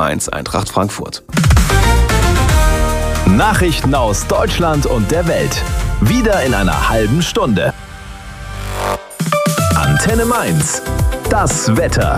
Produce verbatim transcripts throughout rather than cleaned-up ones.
Mainz Eintracht Frankfurt. Nachrichten aus Deutschland und der Welt. Wieder in einer halben Stunde. Antenne Mainz. Das Wetter.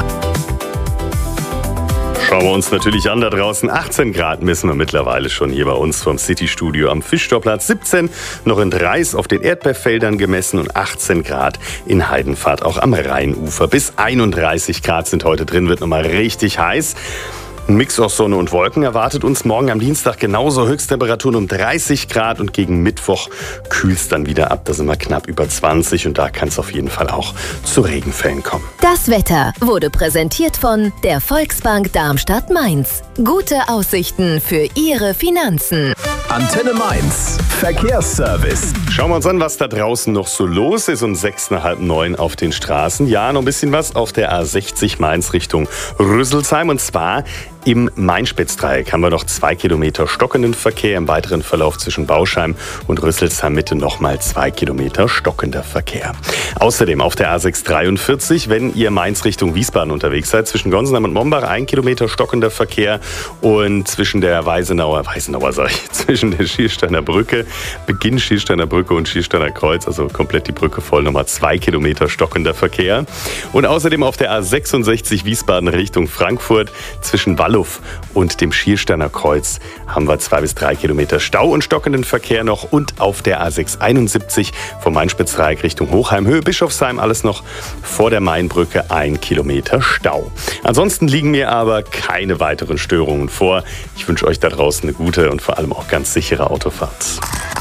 Schauen wir uns natürlich an da draußen. achtzehn Grad messen wir mittlerweile schon hier bei uns vom City-Studio am Fischtorplatz. siebzehn noch in Dreis auf den Erdbeerfeldern gemessen und achtzehn Grad in Heidenfahrt auch am Rheinufer. Bis einunddreißig Grad sind heute drin, wird nochmal richtig heiß. Ein Mix aus Sonne und Wolken erwartet uns morgen am Dienstag genauso. Höchsttemperaturen um dreißig Grad und gegen Mittwoch kühlt es dann wieder ab. Da sind wir knapp über zwanzig und da kann es auf jeden Fall auch zu Regenfällen kommen. Das Wetter wurde präsentiert von der Volksbank Darmstadt-Mainz. Gute Aussichten für Ihre Finanzen. Antenne Mainz. Verkehrsservice. Schauen wir uns an, was da draußen noch so los ist. Um sechs nach halb neun auf den Straßen. Ja, noch ein bisschen was auf der A sechzig Mainz Richtung Rüsselsheim. Und zwar im Main-Spitz-Dreieck haben wir noch zwei Kilometer stockenden Verkehr. Im weiteren Verlauf zwischen Bauschheim und Rüsselsheim Mitte nochmal zwei Kilometer stockender Verkehr. Außerdem auf der A sechs dreiundvierzig, wenn ihr Mainz Richtung Wiesbaden unterwegs seid, zwischen Gonsenheim und Mombach ein Kilometer stockender Verkehr und zwischen der Weisenauer, Weisenauer sag ich, zwischen der Schiersteiner Brücke, Beginn Schiersteiner Brücke und Schiersteiner Kreuz, also komplett die Brücke voll, nochmal zwei Kilometer stockender Verkehr. Und außerdem auf der A sechsundsechzig Wiesbaden Richtung Frankfurt zwischen Wallow und dem Schiersteiner Kreuz haben wir zwei bis drei Kilometer Stau und stockenden Verkehr noch. Und auf der A sechs einundsiebzig vom Main-Spitz-Dreieck Richtung Hochheim, Höhe Bischofsheim, alles noch vor der Mainbrücke ein Kilometer Stau. Ansonsten liegen mir aber keine weiteren Störungen vor. Ich wünsche euch da draußen eine gute und vor allem auch ganz sichere Autofahrt.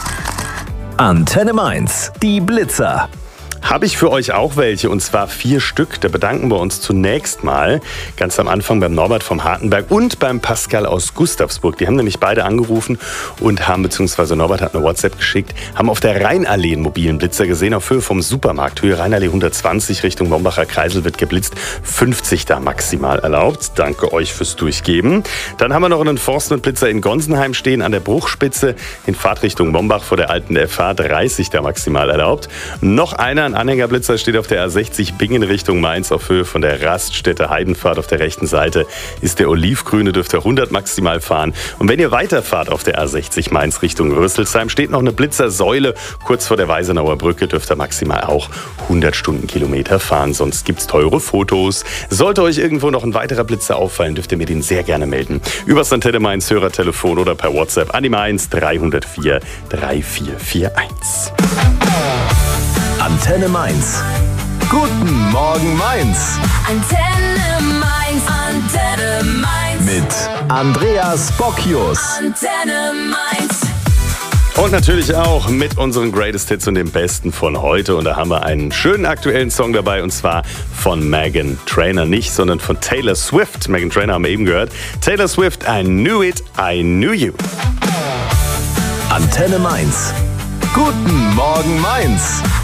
Antenne Mainz. Die Blitzer. Habe ich für euch auch welche, und zwar vier Stück. Da bedanken wir uns zunächst mal ganz am Anfang beim Norbert vom Hartenberg und beim Pascal aus Gustavsburg. Die haben nämlich beide angerufen und haben, beziehungsweise Norbert hat eine WhatsApp geschickt, haben auf der Rheinallee einen mobilen Blitzer gesehen, auf Höhe vom Supermarkt. Höhe Rheinallee hundertzwanzig Richtung Mombacher Kreisel wird geblitzt. fünfzig da maximal erlaubt. Danke euch fürs Durchgeben. Dann haben wir noch einen Forstwindblitzer in Gonsenheim stehen an der Bruchspitze in Fahrtrichtung Mombach vor der alten F H. dreißig da maximal erlaubt. Noch einer, ein Anhängerblitzer steht auf der A sechzig Bingen Richtung Mainz auf Höhe von der Raststätte Heidenfahrt. Auf der rechten Seite ist der olivgrüne, dürft ihr hundert maximal fahren. Und wenn ihr weiterfahrt auf der A sechzig Mainz Richtung Rüsselsheim, steht noch eine Blitzersäule kurz vor der Weisenauer Brücke, dürft ihr maximal auch hundert Stundenkilometer fahren. Sonst gibt's teure Fotos. Sollte euch irgendwo noch ein weiterer Blitzer auffallen, dürft ihr mir den sehr gerne melden. Übers Antenne Mainz Hörertelefon oder per WhatsApp an die Mainz drei null vier drei vier vier eins. Antenne Mainz. Guten Morgen Mainz. Antenne Mainz, Antenne Mainz. Mit Andreas Bocchius. Antenne Mainz. Und natürlich auch mit unseren Greatest Hits und dem Besten von heute. Und da haben wir einen schönen aktuellen Song dabei, und zwar von Meghan Trainor nicht, sondern von Taylor Swift. Meghan Trainor haben wir eben gehört. Taylor Swift, I Knew It, I Knew You. Antenne Mainz. Guten Morgen Mainz.